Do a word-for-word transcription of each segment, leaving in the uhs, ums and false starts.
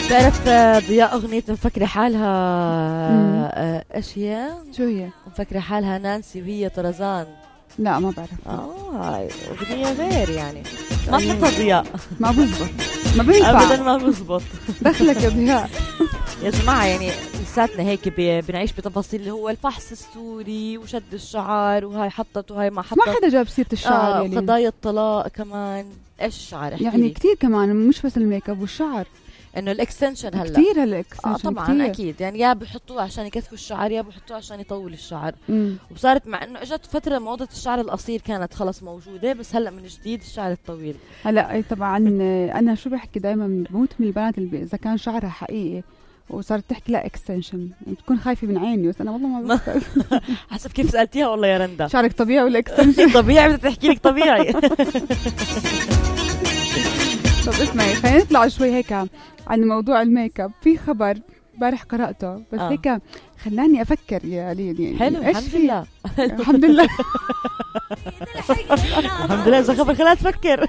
تعرف ضياء أغنية مفكرة حالها ايش هي؟ شو هي؟ مفكرة حالها نانسي وهي طرزان. لا ما بعرف. اه أغنية غير يعني ما تحطها ضياء، ما بزبط، ما بينفع أبدا، ما بزبط. دخلك يا ضياء يا جماعة يعني لساتنا هيك بنعيش بتفاصيل اللي هو الفحص السوري وشد الشعر وهاي حطت وهاي ما حطت، ما حدا جاب سيرة الشعر. آه يعني قضايا الطلاق كمان. ايش الشعر يعني كتير كمان، مش بس الميك اب والشعر، انه الاكستنشن هلا كتير هالاكستنشن. آه طبعا كتير. اكيد يعني يا بحطوه عشان يكثفوا الشعر يا بحطوه عشان يطول الشعر. مم. وصارت مع انه اجت فتره موضه الشعر القصير كانت خلص موجوده، بس هلا من جديد الشعر الطويل. هلا طبعا انا شو بحكي دائما، بموت من البنات اللي اذا كان شعرها حقيقي وصارت تحكي لا اكستنشن، يعني بتكون خايفه من عيني، بس انا والله ما بفكر. حسب كيف سالتيها والله يا رندا. شعرك طبيعي ولا اكستنشن؟ طبيعي، بدها تحكي لك طبيعي. طب اسمعي، خلينا نطلع شوي هيك عن موضوع الميك اب. في خبر امبارح قرأته بس آه. هيك خلاني افكر يا ليل. يعني حلو، الحمد لله. الحمد لله. الحمد لله، اذا خبر خلاني تفكر.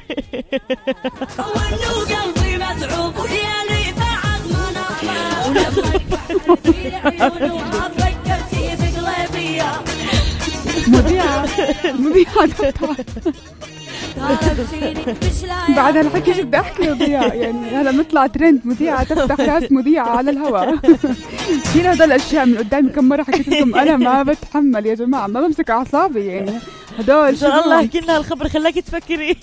مذيعة مذيعة بعد هالحكي شو بدي احكي ضياء؟ يعني هلا مطلع ترند مذيعة تفتح راس مذيعة على الهواء. كثير هدول الاشياء من قدامي كم مرة حكيت لكم انا ما بتحمل يا جماعة، ما بمسك اعصابي. يعني هدول ان شاء الله حكي لنا الخبر خلاكي تفكري.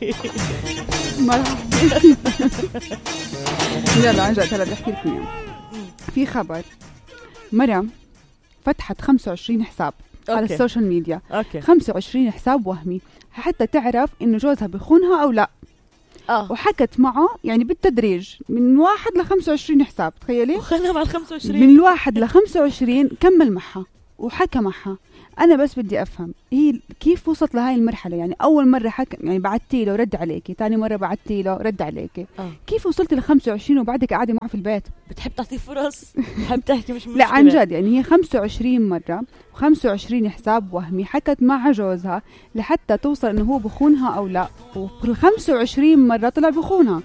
يلا عن جد هلا بدي احكي لكم يعني. في خبر مرة فتحت خمسة وعشرين حساب أوكي. على السوشيال ميديا. أوكي. خمسة وعشرين حساب وهمي حتى تعرف إنه جوزها بخونها أو لا. آه. وحكت معه يعني بالتدريج من واحد لخمسة وعشرين حساب، تخيلي. وخلنا مع الخمسة وعشرين من الواحد لخمسة وعشرين كمل معها وحكى معها. أنا بس بدي أفهم هي كيف وصلت لهاي المرحلة. يعني أول مرة حكى يعني بعتي له رد عليكي، ثاني مرة بعتي له رد عليكي. آه. كيف وصلتي لخمسة وعشرين وبعدك قاعدة معه في البيت؟ بتحب تعطيه فرص، بتحب تحكي مش مشكلة. لا عن جد يعني هي خمسة وعشرين مرة وخمسة وعشرين حساب وهمي حكت مع جوزها لحتى توصل إنه هو بخونها أو لا، وكل خمسة وعشرين مرة طلع بخونها.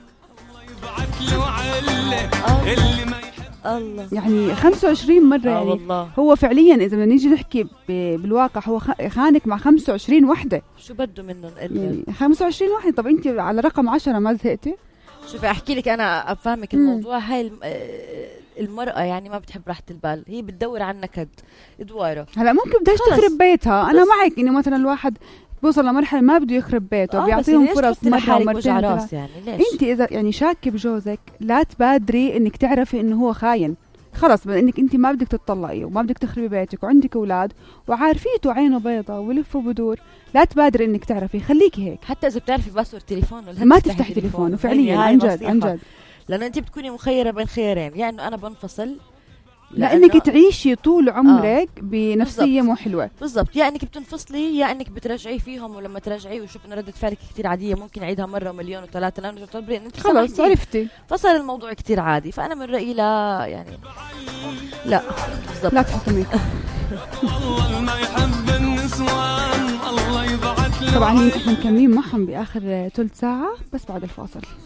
الله. يعني خمسة وعشرين مرة. يعني والله. هو فعليا إذا بدنا نيجي نحكي بالواقع هو خانك مع خمسة وعشرين وحدة. شو بده منهم يعني خمسة وعشرين وحدة؟ طب أنت على رقم عشرة ما زهقتي؟ شوفي أحكي لك أنا أفهمك الموضوع. هاي المرأة يعني ما بتحب راحة البال، هي بتدور عن نكد إدواره. هلا ممكن بدهاش تخرب بيتها. أنا معك إنه مثلا الواحد بوصل لمرحلة ما بده يخرب بيته، بيعطيهم فرص مرة ومرتين. يعني انت اذا يعني شاكه بجوزك لا تبادري انك تعرفي انه هو خاين. خلص انك انت ما بدك تطلقي وما بدك تخربي بيتك وعندك اولاد وعارفيته عينه بيضة ولف وبدور، لا تبادري انك تعرفي، خليكي هيك. حتى اذا بتعرفي باسورد تليفونه ما تفتحي تليفونه فعليا. عن جد عن جد، لانه انت بتكوني مخيره بين خيارين، يعني يا انه انا بنفصل لانك تعيشي طول عمرك آه. بنفسيه مو حلوه. بالضبط، يا انك بتنفصلي يا انك بترجعي فيهم، ولما ترجعي وشوف انه رده فعلك كثير عاديه ممكن اعيدها مره ومليون وثلاثه، لانه تعتبري انت خلص عرفتي فصل الموضوع كثير عادي. فانا من رايي لا يعني لا بالضبط لا تحكمي. الله ما يحب النسوان الله يبعث له. طبعا احنا مكملين معهم باخر ثلث ساعه بس بعد الفاصل.